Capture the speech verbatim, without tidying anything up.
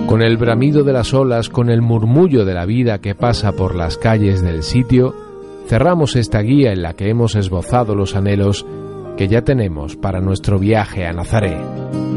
Con el bramido de las olas, con el murmullo de la vida que pasa por las calles del sitio, cerramos esta guía en la que hemos esbozado los anhelos que ya tenemos para nuestro viaje a Nazaret.